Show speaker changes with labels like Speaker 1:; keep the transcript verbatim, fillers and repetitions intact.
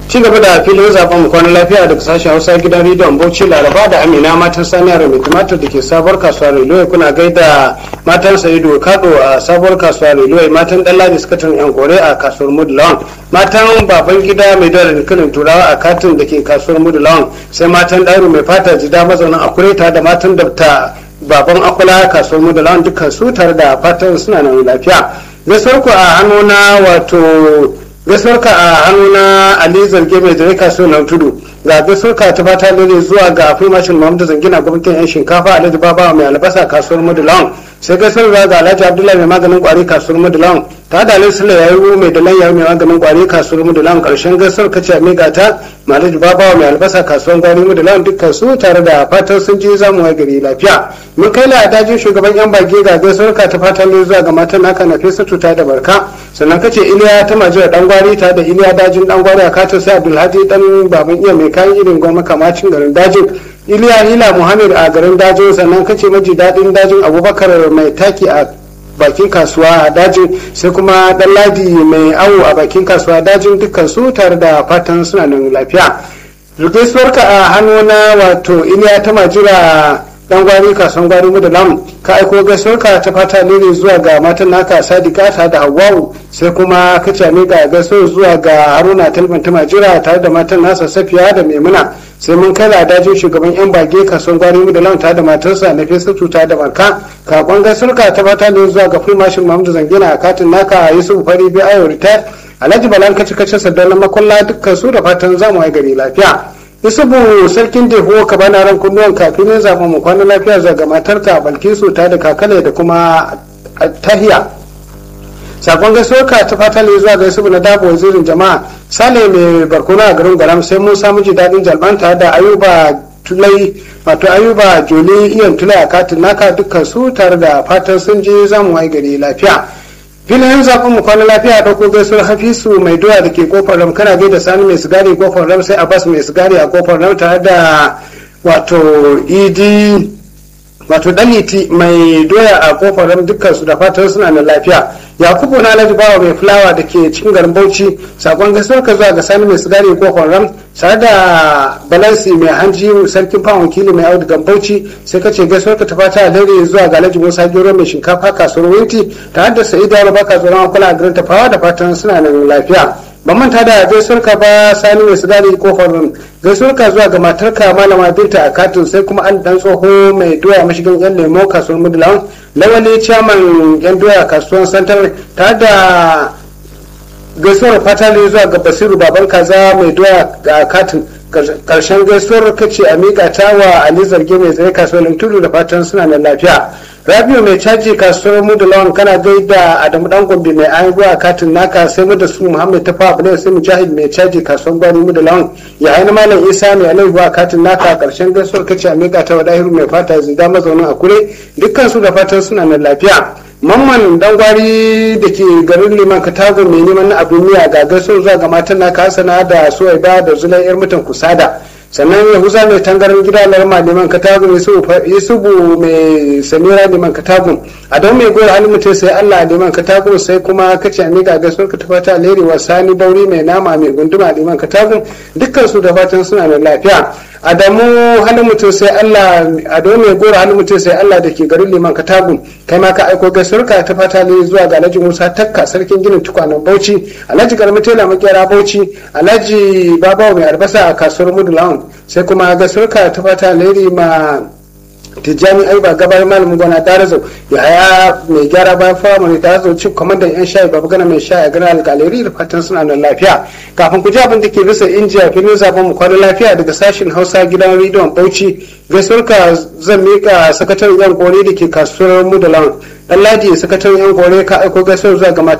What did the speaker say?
Speaker 1: ci gaba da filin zaben mu kwanan lafiya daga sashen Hausa gidan rediyon Bauchi Laraba da Amina matan Sani Yaro mai tumatur da ke sabuwar kasuwar Railway. Kuna gaida matan Sa'idu Kado a sabuwar kasuwar Railway, matan Dallaji sakataren yan kore a kasuwar Mudulawan, matan baban gida mai dole dankalin turawa a katin da ke kasuwar Mudulawan, sai matan Dairu mai fata jida mazaunin Akure tare da matan Dabta baban Akula kasuwar Mudulawan, dukkan su tare da fatan suna nan lafiya. Gaisuwar ku a hannuna wato gaisuwarka a hannuna Ali Zarge mai dare kasuwar nan tudu, ga gaisuwarka ta fata lele zuwa ga Afimashin Muhammadu Zangina gwamnatin yan shinkafa Alhaji Baba mai albasa kasuwar Mudulawan, sai gaisuwar ga Alhaji Abdullahi mai maganin kwari kasuwar Mudulawan, ta da Alhaji Sule yayi mai dalan yayi mai maganin kwari kasuwar Mudulawan. Karshen gaisuwar kace a miƙa ta Alhaji Baba mai albasa kasuwar gwari Mudulawan, dukkan su tare da fatan sun ji zamu wai gari lafiya. Mun kai la dajin shugaban yan bage ga gaisuwarka ta fata lele zuwa ga matan naka Nafisatu ta da barka, sannan kace Iliya ta majira dan gwari ta da Iliya dajin dan gwari a kato sai Abdulhadi dan baban iya mai kayan irin goma kamacin garin dajin, Iliya Hila Muhammad a garin dajin, sannan kace maji dadin dajin Abubakar mai taki a bakin kasuwa a dajin, sai kuma dan Ladi mai awo a bakin kasuwa a dajin, dukkan su tare da fatan suna nan lafiya. Gaisuwarka a hannuna wato Iliya ta majira dan gwari kasuwan gwari mu da lamu, ka aiko gaisuwarka ta fata lere zuwa ga matan naka Sadika ta da Hawwa'u, sai kuma ka ce ga gaisuwar zuwa ga Haruna Talban ta majira tare da matan nasa Safiya da Maimuna, sai mun kai ladajin shugaban yan bage kasuwan gwari mu da lamu tare da matarsa Nafisatu ta da Barka, ka kwan gaisuwarka ta fata lere zuwa ga Fulmashin Muhammadu Zangina a katin naka Yusuf Fari bi ayo retired, Alhaji Balan kace kace Saddauna Makulla, dukkan su da fatan zamu ai gari lafiya. Isubu sarkin Deho ka bana ran kunnuwan kafin ne zaɓen mu kwana lafiya zaga matarka Balkisu ta da Kakale da kuma Tahiya. Sakon gaisuwarka ta fata ne zuwa ga Isubu na Dabo wazirin jama'a Sale mai barkuna a garin Garam, sai Musa miji daɗin jalbanta da Ayuba Tulai wato Ayuba Joli iyan Tulai a katin naka, dukkan su tare da fatan sun je zamu wai gari lafiya. Filin zaɓen mu kwana lafiya ɗauko gaisuwar Hafisu mai doya da ke kofar ram, kana gaida Sani mai sigari kofar ram, sai Abbas mai sigari a kofar ram tare da wato Idi wato Daliti mai doya a kofar ram, dukkan su da fatan suna da lafiya. Yakubu na Alhaji Bawa mai fulawa da ke cikin garin Bauchi, sakon gaisuwar ka zuwa ga Sani mai sigari kofar ram tare da Balansi mai hanji sarkin fawon wakili mai audugan Bauchi, sai kace gaisuwar ka ta fata alheri zuwa ga Alhaji Musa Gero mai shinkafa kasuwar Winti tare da Sa'idu Yaro baka tsoron kula a garin Tafawa, da fatan suna nan lafiya. Ban manta da gaisuwar ka ba Sani mai sigari kofar ram, gaisuwar ka zuwa ga matarka Malama Binta a katin, sai kuma an dan tsoho mai doya mashigin yan lemo kasuwar Mudulawan, Lawali chairman yan doya kasuwar Santar tare da gaisuwar fata ne zuwa ga Basiru baban kaza mai doya ga katin. Karshen gaisuwar kace a miƙa ta wa Ali Zarge mai tsaye kasuwar Tudu, da fatan suna nan lafiya. Rabiu mai caji kasuwar Mudulawan, kana gaida Adamu dan Gombe mai ayyuka katin naka, sai mu da su Muhammad Tafa Abdul, sai Mujahid mai caji kasuwar Gwani Mudulawan, ya haina Malam Isa mai alayuwa katin naka. Karshen gaisuwar kace a miƙa ta wa Dahiru mai fata zida mazaunin Akure, dukkan su da fatan suna nan lafiya. Mamman dan gwari da ke garin Liman Katago mai neman na abin miya, ga gaisuwar zuwa ga matan naka Hassana da Suwaiba da Zulai yar mutan Kusada, sannan Yahuza mai tangaran gida Larma Liman Katago, Yusufu mai Samira Liman Katago, Adam mai goyar halin mutum sai Allah Liman Katago, sai kuma kace a miƙa gaisuwar ka ta fata alheri wa Sani Bauri mai nama mai gunduma Liman Katago, dukkan su da fatan suna da lafiya. Adamu halin mutum sai Allah, Ado mai gora halin mutum sai Allah da ke garin Liman Katagun, kai ma ka aiko gaisuwarka ta fata ne zuwa ga Alhaji Musa Takka sarkin ginin tukwanen Bauchi, Alhaji Garma Tela makera Bauchi, Alhaji Babawa mai albasa a kasuwar Mudulawan, sai kuma gaisuwarka ta fata alheri ma Tijjani Aiba gabar malamin gwana Darazo, yaya mai gyara bayan fama ne Darazo, cin kwamandan yan shayi babu gana mai shayi a ganin alƙaleri, da fatan suna nan lafiya. Kafin ku ji abin da ke bisa injiya filin zaben mu kwana lafiya daga sashen Hausa gidan rediyon Bauchi, gaisuwarka zan miƙa sakataren yan kore da ke kasuwar Mudulawan, Dan Ladi sakataren yan kore ka aiko gaisuwar zuwa ga